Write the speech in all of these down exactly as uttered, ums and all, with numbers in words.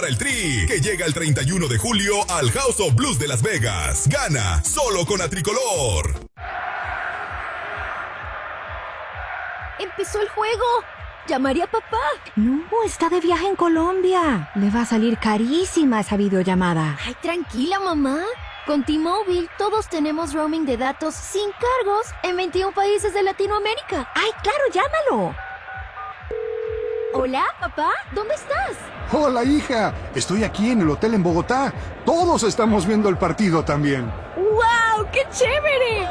El Tri, que llega el treinta y uno de julio al House of Blues de Las Vegas. Gana solo con Atricolor. ¡Empezó el juego! ¿Llamaré a papá? No, está de viaje en Colombia. Le va a salir carísima esa videollamada. Ay, tranquila, mamá. Con T-Mobile todos tenemos roaming de datos sin cargos en veintiún países de Latinoamérica. ¡Ay, claro, llámalo! Hola, papá, ¿dónde estás? Hola, hija. Estoy aquí en el hotel en Bogotá. Todos estamos viendo el partido también. ¡Wow! ¡Qué chévere!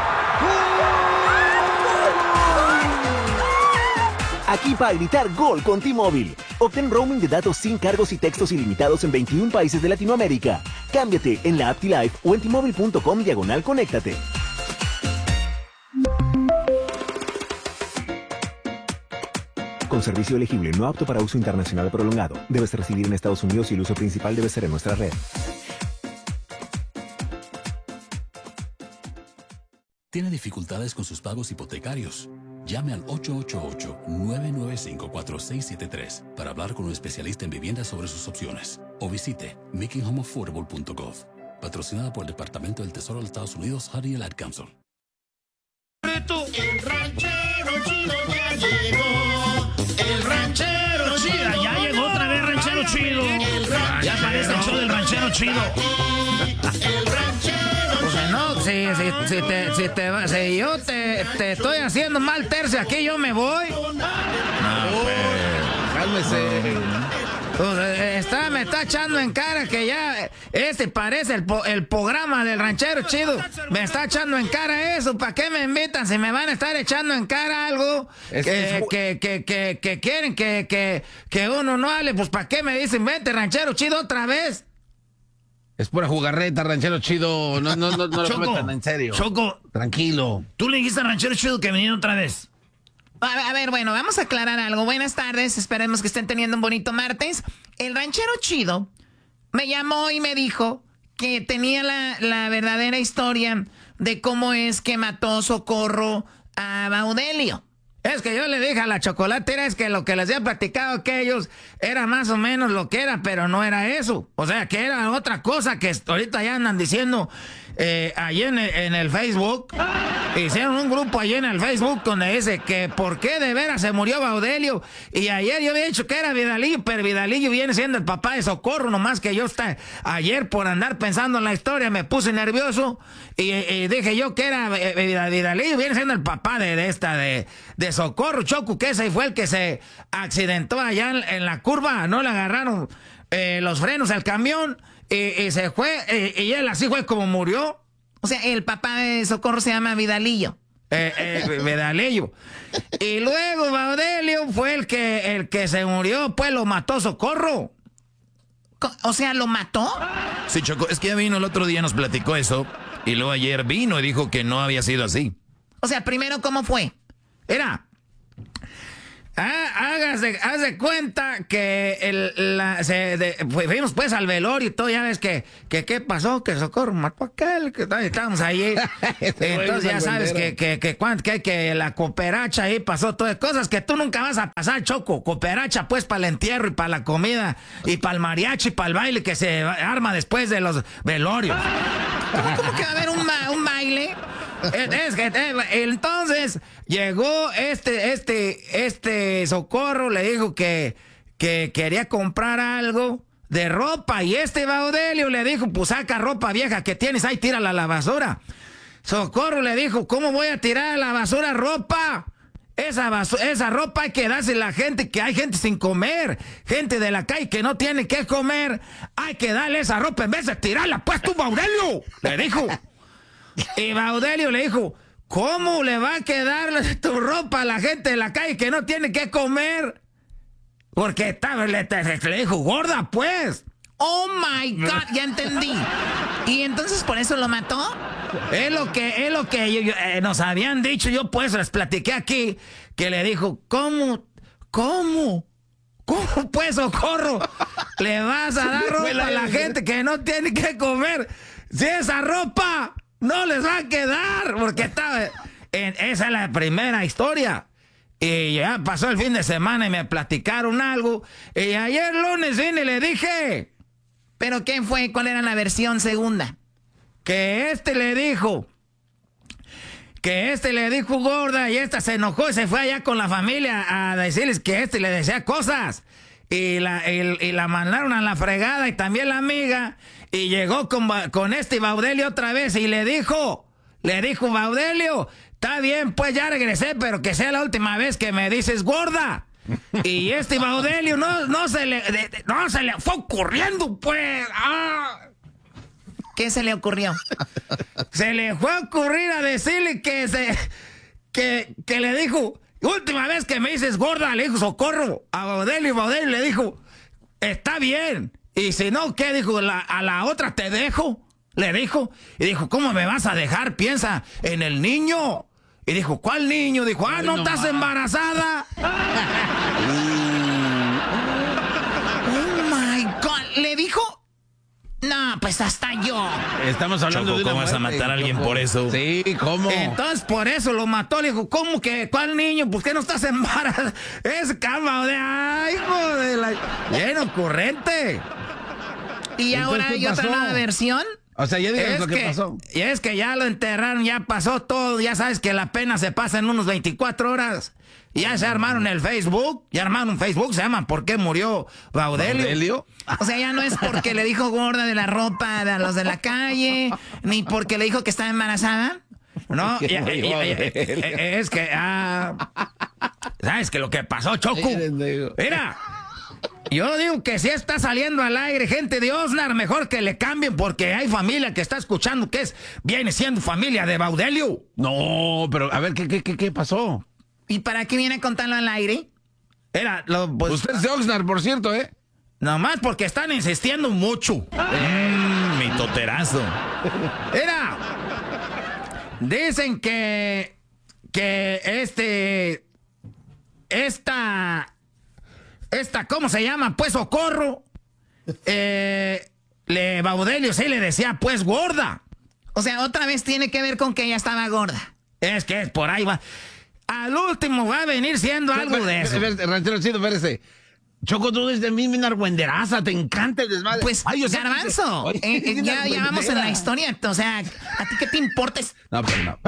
Aquí para gritar gol con T-Mobile. Obtén roaming de datos sin cargos y textos ilimitados en veintiún países de Latinoamérica. Cámbiate en la app T-Life o en T-Mobile punto com diagonal conéctate. Con servicio elegible, no apto para uso internacional prolongado. Debes residir en Estados Unidos y el uso principal debe ser en nuestra red. ¿Tiene dificultades con sus pagos hipotecarios? Llame al ocho ocho ocho, nueve nueve cinco, cuatro seis siete tres para hablar con un especialista en vivienda sobre sus opciones. O visite making home affordable punto gov. Patrocinada por el Departamento del Tesoro de Estados Unidos, Honey and Ad Council. El ranchero chido ya llegó. El ranchero chido. Ya llegó otra vez Ranchero Chido. Ya parece el show del Ranchero Chido. El ranchero Pues no, si, si, si, te, si, te, si yo te, te estoy haciendo mal tercio aquí, yo me voy. No, pues, cálmese. Pues, está, me está echando en cara que ya este parece el, el programa del Ranchero Chido. Me está echando en cara eso. ¿Para qué me invitan si me van a estar echando en cara algo es, que, es... que, que, que, que quieren que, que, que uno no hable? Pues ¿para qué me dicen vente Ranchero Chido otra vez? Es pura jugarreta, Ranchero Chido. No, no, no, no lo metan en serio. Choco, tranquilo. Tú le dijiste a Ranchero Chido que viniera otra vez. A, a ver, bueno, vamos a aclarar algo. Buenas tardes, esperemos que estén teniendo un bonito martes. El Ranchero Chido me llamó y me dijo que tenía la, la verdadera historia de cómo es que mató Socorro a Baudelio. Es que yo le dije a la chocolatera es que lo que les había platicado que ellos era más o menos lo que era, pero no era eso. O sea, que era otra cosa que ahorita ya andan diciendo eh, allí en el, en el Facebook. Hicieron un grupo allí en el Facebook donde dice que por qué de veras se murió Baudelio. Y ayer yo había dicho que era Vidalillo, pero Vidalillo viene siendo el papá de Socorro, nomás que yo está, ayer por andar pensando en la historia me puse nervioso y, y dije yo que era eh, Vidalillo, viene siendo el papá de, de esta, de, de Socorro, Choco, que ese fue el que se accidentó allá en, en la curva, no le agarraron eh, los frenos al camión y, y se fue, y, y él así fue como murió. O sea, el papá de Socorro se llama Vidalillo. Eh, eh, Vidalillo. Y luego Baudelio fue el que, el que se murió, pues lo mató Socorro. O sea, ¿lo mató? Sí, Choco, es que ya vino el otro día, nos platicó eso, y luego ayer vino y dijo que no había sido así. O sea, primero, ¿cómo fue? Era... Ah, hágase, hágase cuenta que el, la, se, de, fuimos pues al velorio y todo, ya ves que, que qué pasó, que Socorro mató a aquel, que estábamos ahí. Entonces ya sabes que, que, que, que, que la cooperacha ahí pasó todas cosas que tú nunca vas a pasar, Choco. Cooperacha pues para el entierro y para la comida y para el mariachi y para el baile que se arma después de los velorios. ¿Cómo, cómo que va a haber un, un baile? Es que entonces llegó este, este, este Socorro, le dijo que, que quería comprar algo de ropa y este Baudelio le dijo, pues saca ropa vieja que tienes ahí, tírala a la basura. Socorro le dijo, ¿cómo voy a tirar a la basura ropa? Esa, basu- esa ropa hay que dársela a la gente, que hay gente sin comer, gente de la calle que no tiene que comer, hay que darle esa ropa en vez de tirarla, pues tú, Baudelio, le dijo. Y Baudelio le dijo, ¿cómo le va a quedar tu ropa a la gente de la calle que no tiene que comer? Porque estaba, le, le dijo, gorda, pues. Oh my God, ya entendí. ¿Y entonces por eso lo mató? Es lo que, es lo que yo, yo, eh, nos habían dicho, yo pues les platiqué aquí, que le dijo, ¿cómo? ¿Cómo? ¿Cómo pues, Socorro? Le vas a dar ropa a la gente que no tiene que comer. Si esa ropa no les va a quedar, porque estaba en, esa es la primera historia. Y ya pasó el fin de semana y me platicaron algo. Y ayer lunes vine y le dije. ¿Pero qué fue? ¿Cuál era la versión segunda? Que este le dijo. Que este le dijo gorda y esta se enojó y se fue allá con la familia a decirles que este le decía cosas. Y la, y, y la mandaron a la fregada y también la amiga. Y llegó con, con este Baudelio otra vez y le dijo. Le dijo Baudelio. Está bien, pues ya regresé, pero que sea la última vez que me dices gorda. Y este Baudelio no, no, se le, de, de, no se le fue ocurriendo, pues. ¡Ah! ¿Qué se le ocurrió? Se le fue a ocurrir a decirle que se. Que, que le dijo. Última vez que me dices gorda, le dijo Socorro a Baudelio. Y Baudelio le dijo: está bien. Y si no, ¿qué dijo? La, a la otra te dejo. Le dijo. Y dijo: ¿cómo me vas a dejar? Piensa en el niño. Y dijo: ¿cuál niño? Dijo: ah, ¿no estás embarazada? Oh my God. ¿Le dijo? No, pues hasta yo. Estamos hablando Choco, de una ¿cómo vas a muerte, matar a alguien Choco. por eso? Sí, ¿cómo? Entonces por eso lo mató. Le dijo: ¿cómo que? ¿Cuál niño? ¿Por qué no estás embarazada? Es cama de... ¡ay, hijo de la... bien ocurrente! ¿Y ahora hay otra nueva versión? O sea, ya digas es lo que, que pasó. Y es que ya lo enterraron, ya pasó todo. Ya sabes que la pena se pasa en unos veinticuatro horas. Ya se armaron el Facebook. Ya armaron un Facebook. Se llaman ¿por qué murió Baudelio? ¿Baudelio? O sea, ya no es porque le dijo gorda de la ropa a los de la calle, ni porque le dijo que estaba embarazada. No, ya, ya, ya, ya, es que... Ah, ¿sabes que lo que pasó, Choco? Mira... Yo digo que si está saliendo al aire gente de Oxnard, mejor que le cambien porque hay familia que está escuchando que es viene siendo familia de Baudelio. No, pero a ver, ¿qué, qué, qué, qué pasó? ¿Y para qué viene a contarlo al aire? Era, lo, pues, Usted es de Oxnard, por cierto, ¿eh? Nomás porque están insistiendo mucho. Mmm, mi toterazo. Era, dicen que, que este, esta... Esta, ¿cómo se llama? Pues Socorro. Eh, le Baudelio sí le decía, pues gorda. O sea, otra vez tiene que ver con que ella estaba gorda. Es que por ahí va. Al último va a venir siendo algo Pero, de eso. espérate, ranchero chido, espérese. Choco, tú desde mí, una argüenderaza, te encanta el desmadre. Pues, Ay, yo sé Garbanzo, que- eh, eh, ya, ya vamos en la argüendera. historia. O sea, ¿a ti qué te importa? No, pero no.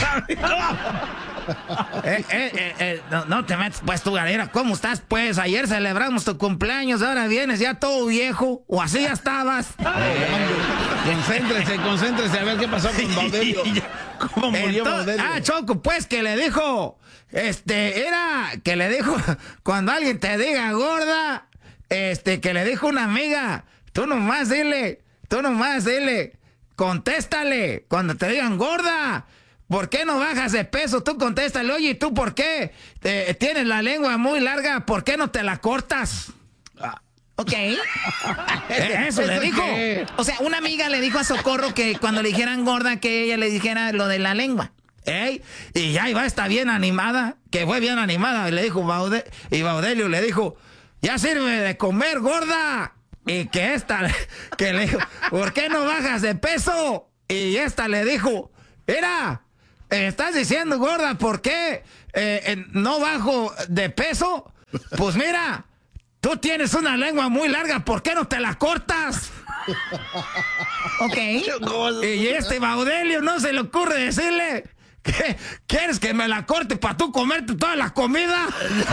Eh, eh, eh, eh, no, no te metes, pues, tu galera. ¿Cómo estás, pues? Ayer celebramos tu cumpleaños, ahora vienes ya todo viejo. O así ya estabas. Concéntrese, concéntrese, a ver qué pasó con Baudelio. ¿Cómo murió Entonces, Baudelio? ah, Choco, pues, que le dijo... Este, era que le dijo... Cuando alguien te diga gorda... Este, que le dijo una amiga... Tú nomás dile... Tú nomás dile... Contéstale... Cuando te digan gorda... ¿Por qué no bajas de peso? Tú contéstale, oye, ¿y tú por qué? Eh, tienes la lengua muy larga, ¿por qué no te la cortas? Ok. Eh, Eso le dijo. qué? O sea, una amiga le dijo a Socorro que cuando le dijeran gorda, que ella le dijera lo de la lengua. ¿Eh? Y ya iba, está bien animada, que fue bien animada, y le dijo Baude, y Baudelio le dijo, ya sirve de comer, gorda. Y que esta, que le dijo, ¿por qué no bajas de peso? Y esta le dijo, mira, estás diciendo gorda, ¿por qué eh, eh, no bajo de peso? Pues mira, tú tienes una lengua muy larga, ¿por qué no te la cortas? Ok. Y este Baudelio no se le ocurre decirle, ¿qué? ¿Quieres que me la corte para tú comerte toda la comida?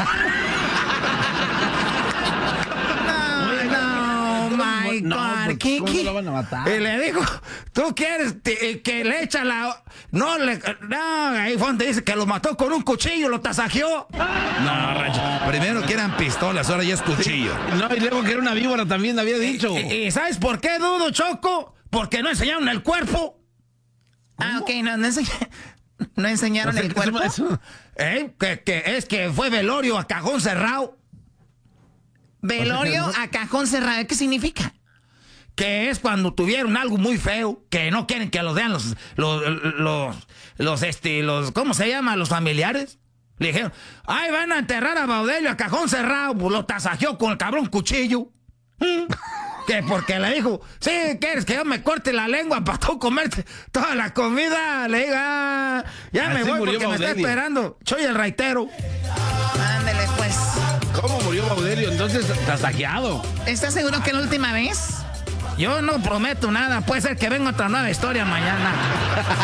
No, my No, God. pues, ¿Qué, ¿cómo qué? lo van a matar? Y le dijo, ¿tú quieres te- que le echa la... No, le... No, ahí fue donde dice que lo mató con un cuchillo, lo tasajeó. No, rancho. Primero que eran pistolas, ahora ya es cuchillo. No, y luego que era una víbora también, había dicho. ¿Y, y sabes por qué dudo, Choco? Porque no enseñaron el cuerpo. Ah, ok, no, no, enseñ- no enseñaron O sea, el que eso- cuerpo. eso- ¿Eh? Que, que es que fue velorio a cajón cerrado. Velorio a cajón cerrado. ¿Qué significa? Que es cuando tuvieron algo muy feo, que no quieren que los vean los, los, los, los, este, los, ¿cómo se llama? Los familiares. Le dijeron, ay, van a enterrar a Baudelio a cajón cerrado. Pues lo tasajeó con el cabrón cuchillo. ¿Mm? Que porque le dijo, sí, ¿quieres que yo me corte la lengua para tú comerte toda la comida? Le diga, ya Así me voy murió porque me está Baudelio. esperando. Soy el raitero. ¿Cómo murió Baudelio? Entonces, tasajeado. ¿Estás seguro que es la última vez? Yo no prometo nada. Puede ser que venga otra nueva historia mañana.